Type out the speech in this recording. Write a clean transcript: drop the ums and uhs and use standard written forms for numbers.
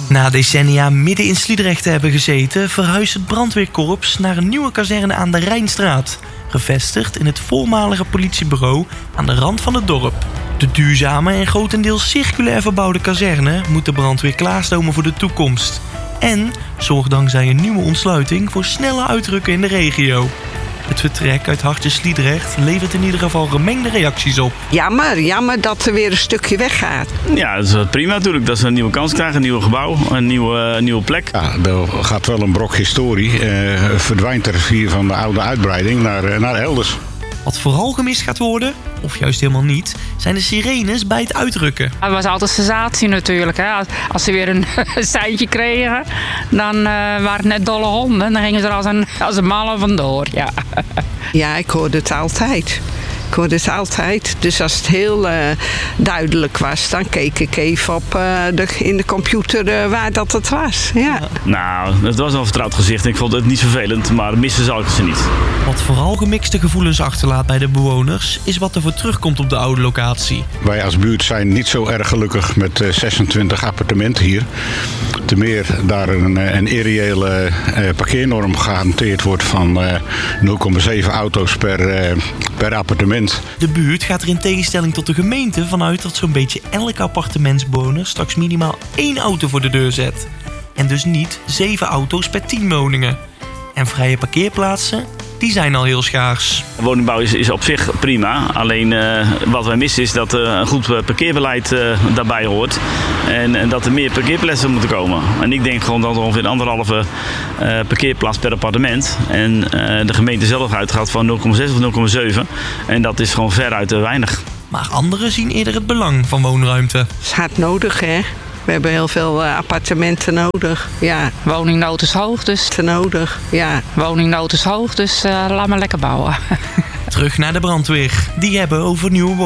Na decennia midden in Sliedrecht te hebben gezeten, verhuist het brandweerkorps naar een nieuwe kazerne aan de Rijnstraat, gevestigd in het voormalige politiebureau aan de rand van het dorp. De duurzame en grotendeels circulair verbouwde kazerne moet de brandweer klaarstomen voor de toekomst. En zorgt dankzij een nieuwe ontsluiting voor snelle uitrukken in de regio. Het vertrek uit Hartje Sliedrecht levert in ieder geval gemengde reacties op. Jammer dat er weer een stukje weggaat. Ja, dat is prima natuurlijk. Dat ze een nieuwe kans krijgen, een nieuw gebouw, een nieuwe plek. Ja, er gaat wel een brok historie. Verdwijnt er hier van de oude uitbreiding naar elders. Wat vooral gemist gaat worden, of juist helemaal niet, zijn de sirenes bij het uitrukken. Het was altijd sensatie natuurlijk. Hè. Als ze weer een seintje kregen, dan waren het net dolle honden. Dan gingen ze er als een malle vandoor. Ja. Ja, ik hoorde het altijd. Dus als het heel duidelijk was, dan keek ik even op in de computer waar dat het was. Ja. Nou, het was wel een vertrouwd gezicht. Ik vond het niet vervelend, maar missen zal ik ze niet. Wat vooral gemixte gevoelens achterlaat bij de bewoners is wat er voor terugkomt op de oude locatie. Wij als buurt zijn niet zo erg gelukkig met 26 appartementen hier. Te meer daar een irreële parkeernorm gehanteerd wordt van 0,7 auto's per appartement. De buurt gaat er in tegenstelling tot de gemeente vanuit dat zo'n beetje elke appartementsbewoner straks minimaal 1 auto voor de deur zet. En dus niet 7 auto's per 10 woningen. En vrije parkeerplaatsen, die zijn al heel schaars. Woningbouw is op zich prima. Alleen wat wij missen is dat een goed parkeerbeleid daarbij hoort. En dat er meer parkeerplaatsen moeten komen. En ik denk gewoon dat er ongeveer 1,5 parkeerplaats per appartement. En de gemeente zelf uitgaat van 0,6 of 0,7. En dat is gewoon veruit te weinig. Maar anderen zien eerder het belang van woonruimte. Het is hard nodig, hè? We hebben heel veel appartementen nodig. Ja. Woningnood is hoog, dus laat maar lekker bouwen. Terug naar de brandweer. Die hebben over nieuwe